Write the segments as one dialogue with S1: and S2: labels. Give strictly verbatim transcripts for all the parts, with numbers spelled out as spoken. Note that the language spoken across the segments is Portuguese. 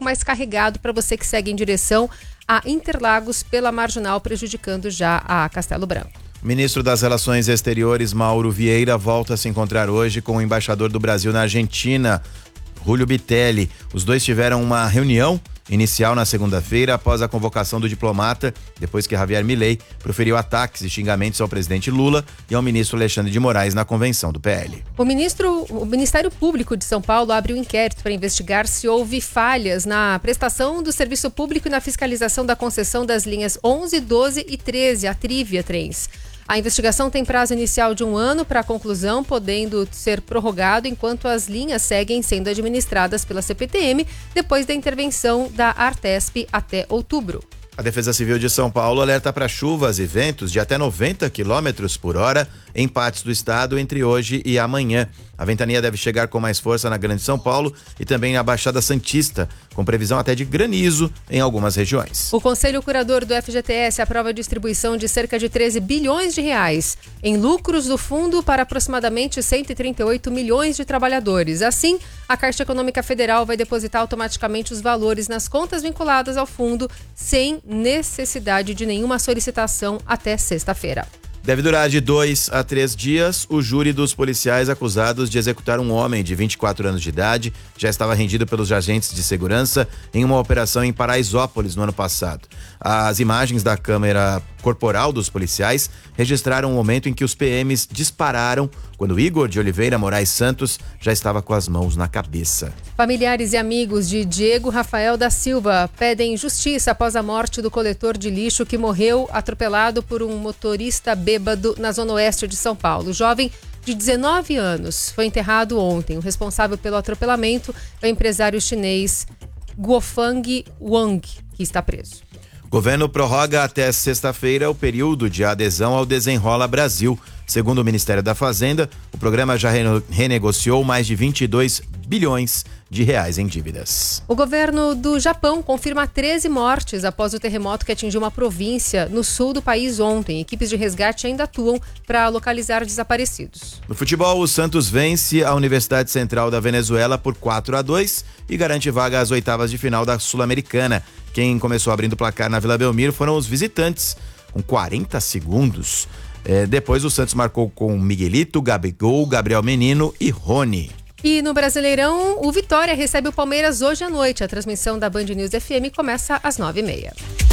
S1: mais carregado para você que segue em direção a Interlagos pela Marginal, prejudicando já a Castelo Branco.
S2: O ministro das Relações Exteriores, Mauro Vieira, volta a se encontrar hoje com o embaixador do Brasil na Argentina, Julio Bitelli. Os dois tiveram uma reunião inicial na segunda-feira após a convocação do diplomata, depois que Javier Milei proferiu ataques e xingamentos ao presidente Lula e ao ministro Alexandre de Moraes na convenção do P L.
S1: O, ministro, o Ministério Público de São Paulo abre um inquérito para investigar se houve falhas na prestação do serviço público e na fiscalização da concessão das linhas onze, doze e treze, a Trívia Trens. A investigação tem prazo inicial de um ano para a conclusão, podendo ser prorrogado enquanto as linhas seguem sendo administradas pela C P T M, depois da intervenção da Artesp até outubro.
S2: A Defesa Civil de São Paulo alerta para chuvas e ventos de até noventa quilômetros por hora em partes do estado entre hoje e amanhã. A ventania deve chegar com mais força na Grande São Paulo e também na Baixada Santista, com previsão até de granizo em algumas regiões.
S1: O Conselho Curador do F G T S aprova a distribuição de cerca de treze bilhões de reais em lucros do fundo para aproximadamente cento e trinta e oito milhões de trabalhadores. Assim, a Caixa Econômica Federal vai depositar automaticamente os valores nas contas vinculadas ao fundo, sem necessidade de nenhuma solicitação até sexta-feira.
S2: Deve durar de dois a três dias. O júri dos policiais acusados de executar um homem de vinte e quatro anos de idade já estava rendido pelos agentes de segurança em uma operação em Paraisópolis no ano passado. As imagens da câmera corporal dos policiais registraram o momento em que os P Ms dispararam quando Igor de Oliveira Moraes Santos já estava com as mãos na cabeça.
S1: Familiares e amigos de Diego Rafael da Silva pedem justiça após a morte do coletor de lixo que morreu atropelado por um motorista bêbado na zona oeste de São Paulo. O jovem de dezenove anos foi enterrado ontem. O responsável pelo atropelamento é o empresário chinês Guofang Wang, que está preso.
S2: O governo prorroga até sexta-feira o período de adesão ao Desenrola Brasil. Segundo o Ministério da Fazenda, o programa já renegociou mais de vinte e dois bilhões de reais em dívidas.
S1: O governo do Japão confirma treze mortes após o terremoto que atingiu uma província no sul do país ontem. Equipes de resgate ainda atuam para localizar desaparecidos.
S2: No futebol, o Santos vence a Universidade Central da Venezuela por quatro a dois e garante vaga às oitavas de final da Sul-Americana. Quem começou abrindo o placar na Vila Belmiro foram os visitantes, com quarenta segundos. É, depois o Santos marcou com Miguelito, Gabigol, Gabriel Menino e Rony.
S1: E no Brasileirão, o Vitória recebe o Palmeiras hoje à noite. A transmissão da Band News F M começa às nove e meia.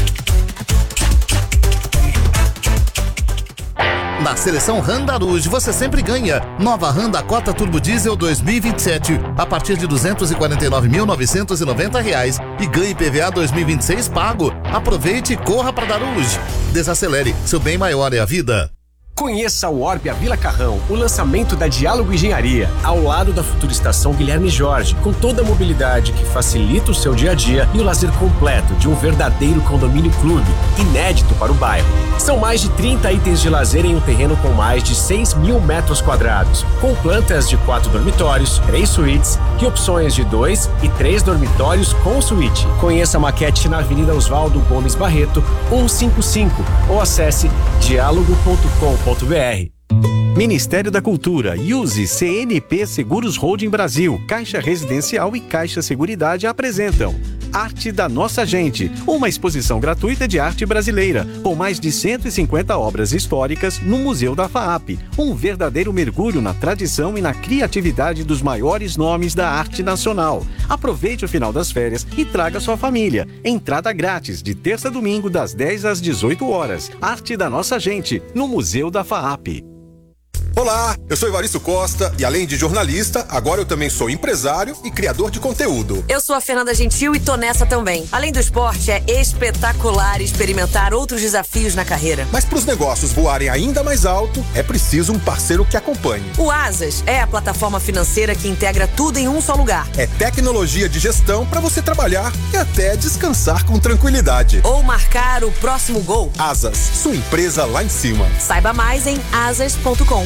S3: Na seleção Honda Rouge você sempre ganha. Nova Honda Cota Turbo Diesel dois mil e vinte e sete a partir de duzentos e quarenta e nove mil novecentos e noventa reais e ganhe I P V A dois mil e vinte e seis pago. Aproveite e corra para Daruge. Desacelere, seu bem maior é a vida.
S4: Conheça o Orbia Vila Carrão, o lançamento da Diálogo Engenharia, ao lado da futura estação Guilherme Jorge, com toda a mobilidade que facilita o seu dia a dia e o lazer completo de um verdadeiro condomínio clube, inédito para o bairro. São mais de trinta itens de lazer em um terreno com mais de seis mil metros quadrados, com plantas de quatro dormitórios, três suítes e opções de dois e três dormitórios com suíte. Conheça a maquete na Avenida Oswaldo Gomes Barreto, cento e cinquenta e cinco, ou acesse diálogo ponto com ponto br.
S5: Ministério da Cultura, Use, C N P Seguros Holding Brasil, Caixa Residencial e Caixa Seguridade apresentam Arte da Nossa Gente, uma exposição gratuita de arte brasileira, com mais de cento e cinquenta obras históricas no Museu da FAAP. Um verdadeiro mergulho na tradição e na criatividade dos maiores nomes da arte nacional. Aproveite o final das férias e traga sua família. Entrada grátis, de terça a domingo, das dez às dezoito horas. Arte da Nossa Gente, no Museu da FAAP.
S6: Olá, eu sou Evaristo Costa e além de jornalista, agora eu também sou empresário e criador de conteúdo.
S7: Eu sou a Fernanda Gentil e tô nessa também. Além do esporte, é espetacular experimentar outros desafios na carreira.
S6: Mas para os negócios voarem ainda mais alto, é preciso um parceiro que acompanhe.
S7: O Asas é a plataforma financeira que integra tudo em um só lugar.
S6: É tecnologia de gestão para você trabalhar e até descansar com tranquilidade.
S7: Ou marcar o próximo gol.
S6: Asas, sua empresa lá em cima.
S7: Saiba mais em asas ponto com.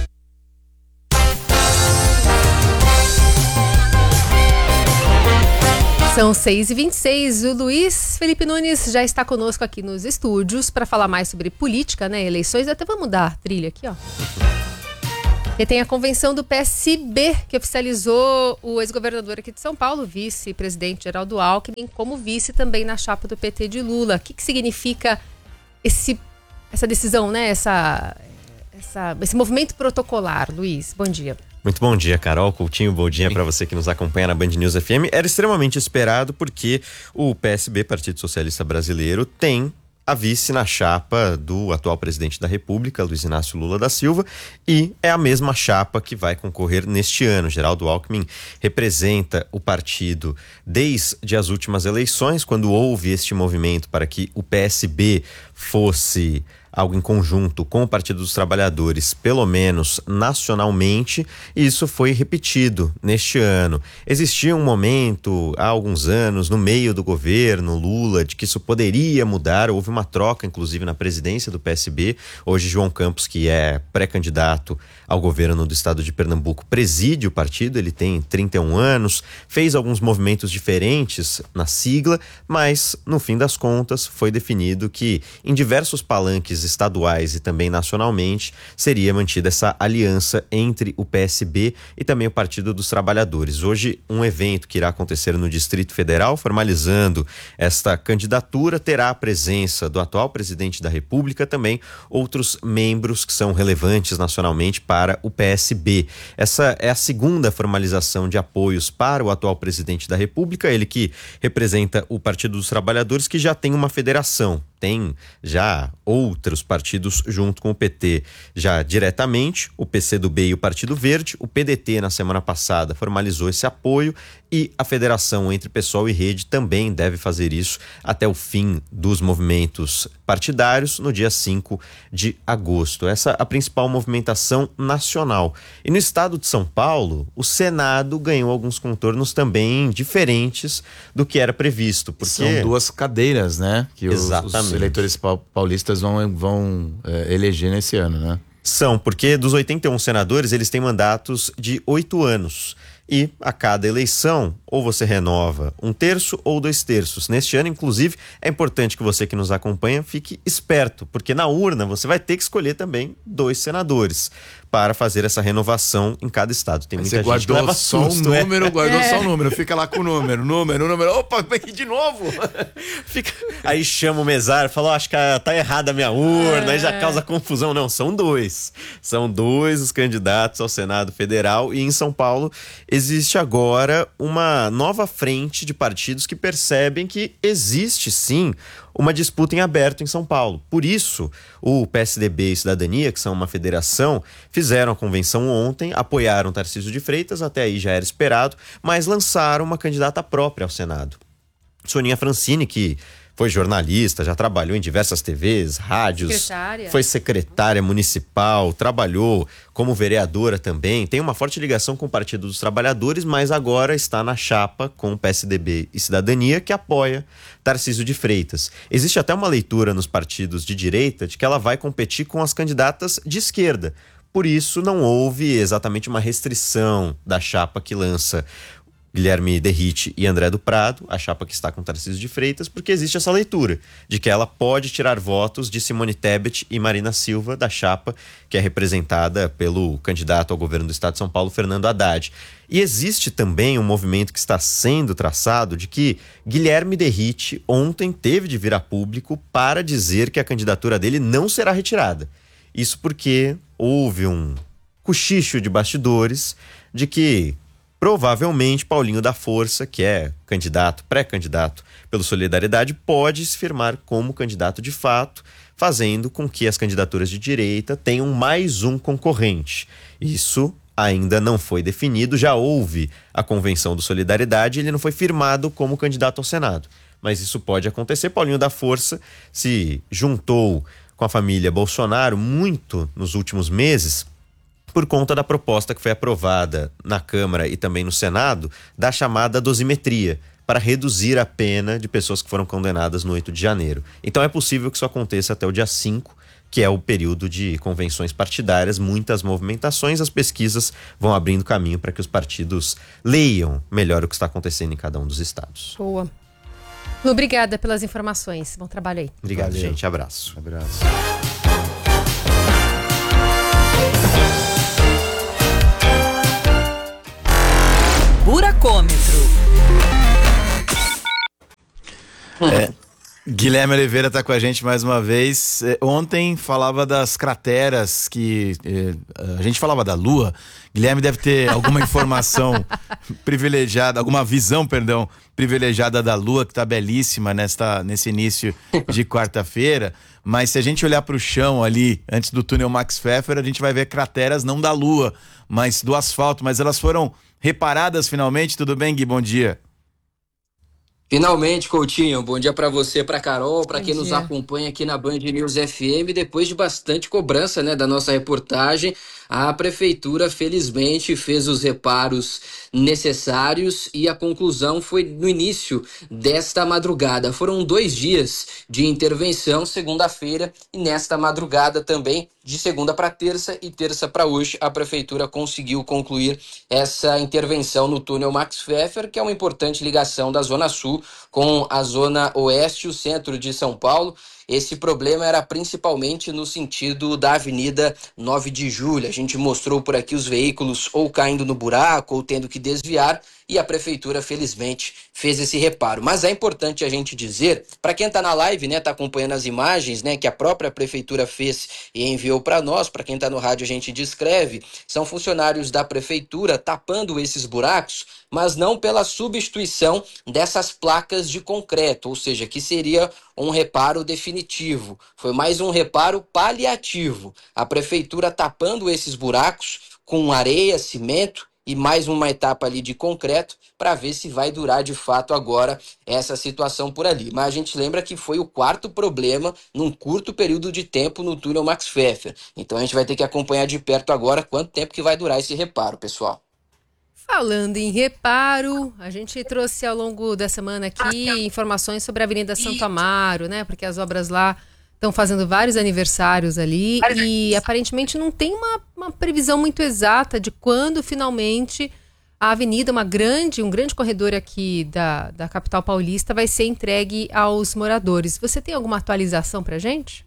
S1: São seis e vinte e seis, o Luiz Felipe Nunes já está conosco aqui nos estúdios para falar mais sobre política, né, eleições. Até vamos mudar a trilha aqui, ó. E tem a convenção do P S B, que oficializou o ex-governador aqui de São Paulo, vice-presidente Geraldo Alckmin, como vice também na chapa do P T de Lula. O que, que significa esse, essa decisão, né? Essa, essa, esse movimento protocolar, Luiz? Bom dia.
S8: Muito bom dia, Carol Coutinho, bom dia para você que nos acompanha na Band News F M. Era extremamente esperado porque o P S B, Partido Socialista Brasileiro, tem a vice na chapa do atual presidente da República, Luiz Inácio Lula da Silva, e é a mesma chapa que vai concorrer neste ano. Geraldo Alckmin representa o partido desde as últimas eleições, quando houve este movimento para que o P S B fosse algo em conjunto com o Partido dos Trabalhadores, pelo menos nacionalmente, e isso foi repetido neste ano. Existia um momento, há alguns anos, no meio do governo Lula, de que isso poderia mudar. Houve uma troca, inclusive, na presidência do P S B. Hoje, João Campos, que é pré-candidato ao governo do estado de Pernambuco, preside o partido. Ele tem trinta e um anos, fez alguns movimentos diferentes na sigla, mas, no fim das contas, foi definido que, em diversos palanques estaduais e também nacionalmente, seria mantida essa aliança entre o P S B e também o Partido dos Trabalhadores. Hoje, um evento que irá acontecer no Distrito Federal, formalizando esta candidatura, terá a presença do atual presidente da República, também outros membros que são relevantes nacionalmente para o P S B. Essa é a segunda formalização de apoios para o atual presidente da República, ele que representa o Partido dos Trabalhadores, que já tem uma federação. Tem já outros partidos junto com o P T já diretamente, o P C do B e o Partido Verde. O P D T na semana passada formalizou esse apoio e a federação entre PSOL e Rede também deve fazer isso até o fim dos movimentos partidários no dia cinco de agosto. Essa é a principal movimentação nacional. E no estado de São Paulo, o Senado ganhou alguns contornos também diferentes do que era previsto. Porque...
S2: São duas cadeiras, né? Que os, os eleitores paulistas vão, vão é, eleger nesse ano, né?
S8: São, porque dos oitenta e um senadores, eles têm mandatos de oito anos. E a cada eleição, ou você renova um terço ou dois terços. Neste ano, inclusive, é importante que você que nos acompanha fique esperto, porque na urna você vai ter que escolher também dois senadores para fazer essa renovação em cada estado. Tem muita
S2: você
S8: gente que leva
S2: só
S8: susto,
S2: o número,
S8: é.
S2: guardou é. só o número, fica lá com o número, número, número, opa, de novo!
S8: Fica... Aí chama o mesário, fala, oh, acho que tá errada a minha urna, é. aí já causa confusão. Não, são dois. São dois os candidatos ao Senado Federal, e em São Paulo existe agora uma nova frente de partidos que percebem que existe sim uma disputa em aberto em São Paulo. Por isso, o P S D B e Cidadania, que são uma federação, fizeram a convenção ontem, apoiaram Tarcísio de Freitas, até aí já era esperado, mas lançaram uma candidata própria ao Senado. Soninha Francini, que foi jornalista, já trabalhou em diversas T Vs, rádios, secretária. Foi secretária municipal, trabalhou como vereadora também, tem uma forte ligação com o Partido dos Trabalhadores, mas agora está na chapa com o P S D B e Cidadania, que apoia Tarcísio de Freitas. Existe até uma leitura nos partidos de direita de que ela vai competir com as candidatas de esquerda. Por isso, não houve exatamente uma restrição da chapa que lança Guilherme Derrite e André do Prado, a chapa que está com Tarcísio de Freitas, porque existe essa leitura de que ela pode tirar votos de Simone Tebet e Marina Silva, da chapa que é representada pelo candidato ao governo do estado de São Paulo, Fernando Haddad. E existe também um movimento que está sendo traçado de que Guilherme Derrite ontem teve de vir a público para dizer que a candidatura dele não será retirada. Isso porque houve um cochicho de bastidores de que provavelmente Paulinho da Força, que é candidato, pré-candidato pelo Solidariedade, pode se firmar como candidato de fato, fazendo com que as candidaturas de direita tenham mais um concorrente. Isso ainda não foi definido, já houve a convenção do Solidariedade e ele não foi firmado como candidato ao Senado. Mas isso pode acontecer. Paulinho da Força se juntou com a família Bolsonaro muito nos últimos meses, por conta da proposta que foi aprovada na Câmara e também no Senado, da chamada dosimetria, para reduzir a pena de pessoas que foram condenadas no oito de janeiro. Então é possível que isso aconteça até o dia cinco, que é o período de convenções partidárias, muitas movimentações, as pesquisas vão abrindo caminho para que os partidos leiam melhor o que está acontecendo em cada um dos estados.
S1: Boa. Obrigada pelas informações. Bom trabalho aí.
S8: Obrigado,
S2: Valeu.
S8: gente. Abraço.
S2: Abraço.
S9: Parcômetro.
S2: É, Guilherme Oliveira está com a gente mais uma vez. É, ontem falava das crateras que é, a gente falava da Lua. Guilherme deve ter alguma informação privilegiada, alguma visão, perdão, privilegiada da Lua, que está belíssima nesta, nesse início de quarta-feira. Mas se a gente olhar para o chão ali, antes do túnel Max Pfeffer, a gente vai ver crateras não da Lua, mas do asfalto. Mas elas foram reparadas finalmente. Tudo bem, Gui? Bom dia.
S10: Finalmente, Coutinho, bom dia para você, para Carol, para quem
S1: dia.
S10: nos acompanha aqui na Band News F M. Depois de bastante cobrança, né, da nossa reportagem, a prefeitura felizmente fez os reparos necessários e a conclusão foi no início desta madrugada. Foram dois dias de intervenção, segunda-feira e nesta madrugada também, de segunda para terça e terça para hoje, a prefeitura conseguiu concluir essa intervenção no túnel Max Pfeffer, que é uma importante ligação da Zona Sul com a Zona Oeste e o centro de São Paulo. Esse problema era principalmente no sentido da Avenida nove de julho. A gente mostrou por aqui os veículos ou caindo no buraco ou tendo que desviar, e a prefeitura, felizmente, fez esse reparo. Mas é importante a gente dizer, para quem está na live, né, está acompanhando as imagens, né, que a própria prefeitura fez e enviou para nós, para quem está no rádio a gente descreve, são funcionários da prefeitura tapando esses buracos, mas não pela substituição dessas placas de concreto, ou seja, que seria um reparo definitivo. Foi mais um reparo paliativo. A prefeitura tapando esses buracos com areia, cimento e mais uma etapa ali de concreto para ver se vai durar de fato agora essa situação por ali. Mas a gente lembra que foi o quarto problema num curto período de tempo no túnel Max Pfeffer. Então a gente vai ter que acompanhar de perto agora quanto tempo que vai durar esse reparo, pessoal.
S1: Falando em reparo, a gente trouxe ao longo da semana aqui informações sobre a Avenida Santo Amaro, né? Porque as obras lá estão fazendo vários aniversários ali e aparentemente não tem uma, uma previsão muito exata de quando finalmente a avenida, uma grande, um grande corredor aqui da, da capital paulista, vai ser entregue aos moradores. Você tem alguma atualização pra gente?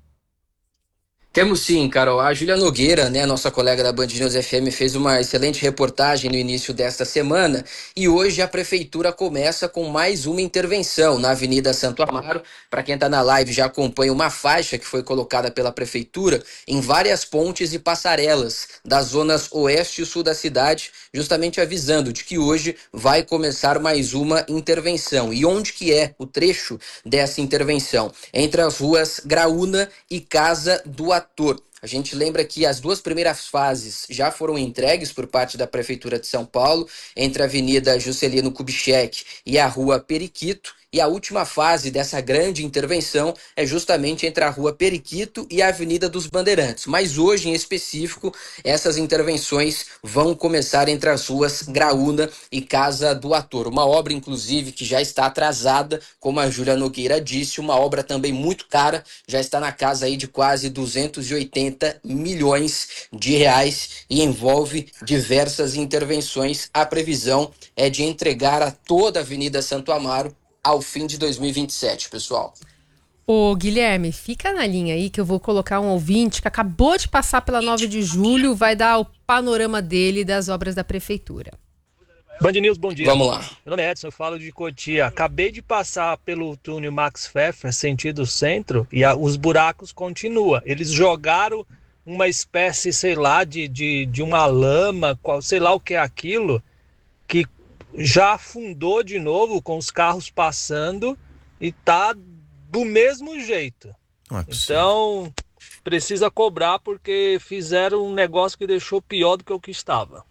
S10: Temos sim, Carol. A Júlia Nogueira, né, nossa colega da Band News F M, fez uma excelente reportagem no início desta semana e hoje a prefeitura começa com mais uma intervenção na Avenida Santo Amaro. Para quem está na live já acompanha uma faixa que foi colocada pela prefeitura em várias pontes e passarelas das zonas oeste e sul da cidade, justamente avisando de que hoje vai começar mais uma intervenção. E onde que é o trecho dessa intervenção? Entre as ruas Graúna e Casa do Ator. A gente lembra que as duas primeiras fases já foram entregues por parte da Prefeitura de São Paulo, entre a Avenida Juscelino Kubitschek e a Rua Periquito. E a última fase dessa grande intervenção é justamente entre a Rua Periquito e a Avenida dos Bandeirantes. Mas hoje, em específico, essas intervenções vão começar entre as ruas Graúna e Casa do Ator. Uma obra, inclusive, que já está atrasada, como a Júlia Nogueira disse, uma obra também muito cara, já está na casa aí de quase duzentos e oitenta milhões de reais e envolve diversas intervenções. A previsão é de entregar a toda a Avenida Santo Amaro ao fim de dois mil e vinte e sete, pessoal.
S1: Ô Guilherme, fica na linha aí que eu vou colocar um ouvinte que acabou de passar pela nove de julho, vai dar o panorama dele das obras da prefeitura.
S11: Band News, bom dia.
S10: Vamos lá.
S11: Meu nome é Edson, eu falo de Cotia. Acabei de passar pelo túnel Max Pfeffer, sentido centro, e a, os buracos continuam. Eles jogaram uma espécie, sei lá, de, de, de uma lama, qual, sei lá o que é aquilo, que já afundou de novo com os carros passando e tá do mesmo jeito.
S2: É
S11: então, precisa cobrar porque fizeram um negócio que deixou pior do que o que estava.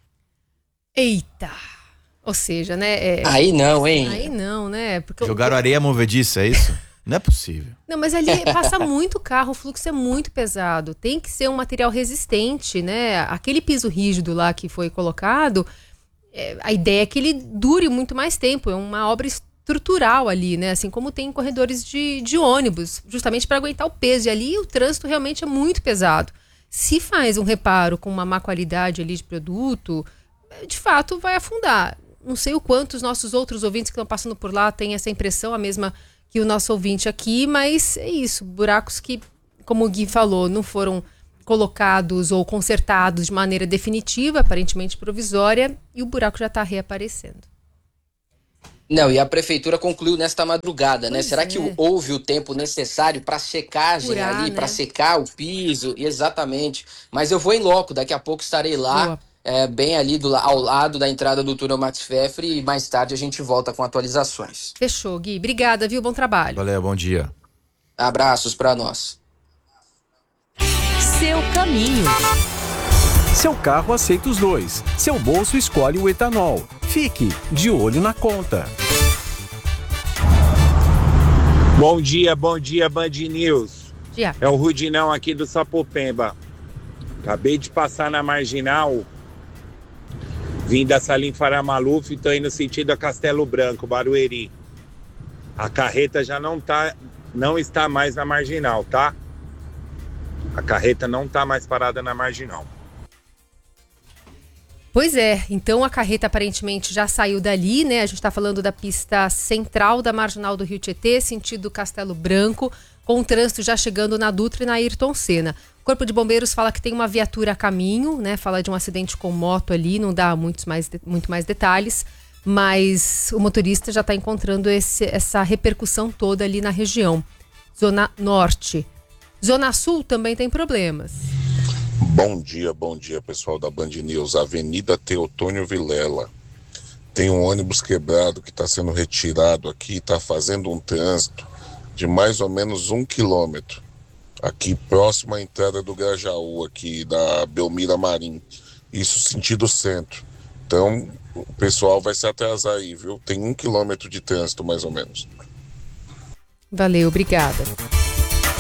S1: Eita! Ou seja, né? É...
S10: Aí não, hein?
S1: Aí não, né? Porque
S2: Jogaram
S1: eu...
S2: areia movediça, é isso? Não é possível.
S1: Não, mas ali passa muito carro, o fluxo é muito pesado. Tem que ser um material resistente, né? Aquele piso rígido lá que foi colocado... É, a ideia é que ele dure muito mais tempo, é uma obra estrutural ali, né? Assim como tem em corredores de, de ônibus, justamente para aguentar o peso. E ali o trânsito realmente é muito pesado. Se faz um reparo com uma má qualidade ali de produto, de fato vai afundar. Não sei o quanto os nossos outros ouvintes que estão passando por lá têm essa impressão, a mesma que o nosso ouvinte aqui, mas é isso, buracos que, como o Gui falou, não foram colocados ou consertados de maneira definitiva, aparentemente provisória, e o buraco já está reaparecendo.
S10: Não, e a prefeitura concluiu nesta madrugada, né?
S1: Pois
S10: Será
S1: é.
S10: que houve o tempo necessário para checagem
S1: Furar,
S10: ali,
S1: né?
S10: para secar o piso? Exatamente. Mas eu vou em loco, daqui a pouco estarei lá, é, bem ali do, ao lado da entrada do túnel Max Pfeffer, e mais tarde a gente volta com atualizações.
S1: Fechou, Gui. Obrigada, viu? Bom trabalho.
S2: Valeu, bom dia.
S10: Abraços para nós.
S9: Seu caminho.
S5: Seu carro aceita os dois. Seu bolso escolhe o etanol. Fique de olho na conta.
S12: Bom dia, bom dia, Band News.
S1: Dia.
S12: É o Rudinão aqui do Sapopemba. Acabei de passar na Marginal, vim da Salim Faramaluf e tô indo sentido a Castelo Branco, Barueri. A carreta já não tá, não está mais na Marginal, tá? A carreta não tá mais parada na Marginal.
S1: Pois é, então a carreta aparentemente já saiu dali, né? A gente está falando da pista central da Marginal do Rio Tietê, sentido Castelo Branco, com o trânsito já chegando na Dutra e na Ayrton Senna. O Corpo de Bombeiros fala que tem uma viatura a caminho, né? Fala de um acidente com moto ali, não dá muitos mais, muito mais detalhes, mas o motorista já está encontrando esse, essa repercussão toda ali na região. Zona Norte. Zona Sul também tem problemas.
S13: Bom dia, bom dia, pessoal da Band News. Avenida Teotônio Vilela. Tem um ônibus quebrado que está sendo retirado aqui, está fazendo um trânsito de mais ou menos um quilômetro. Aqui próximo à entrada do Grajaú, aqui da Belmira Marim. Isso sentido centro. Então, o pessoal vai se atrasar aí, viu? Tem um quilômetro de trânsito, mais ou menos.
S1: Valeu, obrigada.